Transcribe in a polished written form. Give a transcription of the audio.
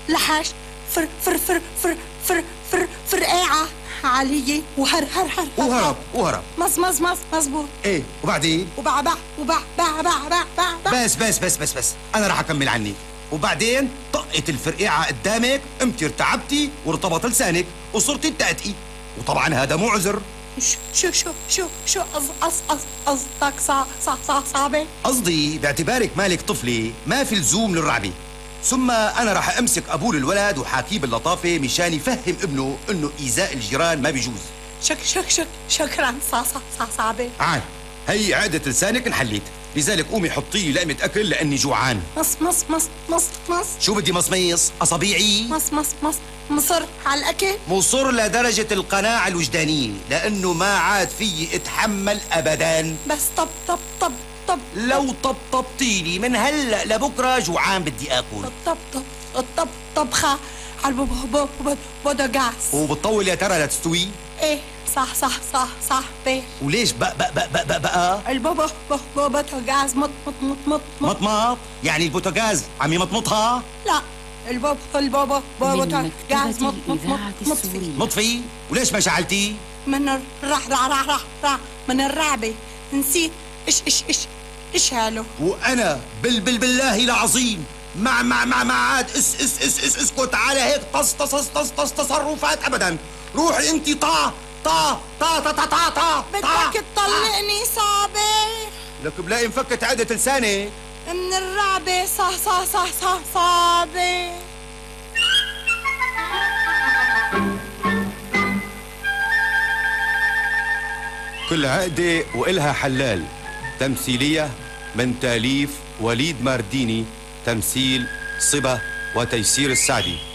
لحاش فرقاعة علي وهر هر هر وهرب مظبوط. ايه وبعدين؟ وبع بس انا رح اكمل عني. وبعدين طقت الفرقيعة قدامك، قمتي ارتعبتي وارتبط لسانك وصرتي تأتئي، وطبعا هذا مو عذر. شو قصدك صعبة؟ قصدي باعتبارك مالك طفلة ما في لزوم للرعبة. ثم أنا رح أمسك أبوه الولد وحاكيه باللطافة مشان يفهم ابنه إنه إيذاء الجيران ما بيجوز. شكرا صعبة. عاد هي عادة لسانك انحليت، لذلك قومي حطي لي لقمة أكل لأني جوعان. مص. شو بدي مصميص؟ أصابيعي؟ مصر على الأكل؟ مصر لدرجة القناعة الوجدانية، لأنه ما عاد فيي أتحمل أبداً. بس طب لو طبطبتيلي من هلأ لبكرة جوعان بدي آكل. طبخة على البوتاجاز. وبتطول يا ترى لتستوي؟ ايه صح بيه. وليش بقى؟ البوتاجاز مطمط؟ يعني البوتاجاز عم يمطمطها؟ لا البوتاجاز مطفي؟ وليش ما شعلتي؟ من من الرعبة نسيت ايش هالو. وانا بالله العظيم ما عاد اسكت على هيك تصرفات ابدا. روحي انت طا بدك تطلقني صعبة. لك بلاقي مفكت عادة لسانك من الرعبة. صعبة. كل عقدة وإلها حلال. تمثيلية من تأليف وليد مارديني، تمثيل صبا وتيسير السعدي.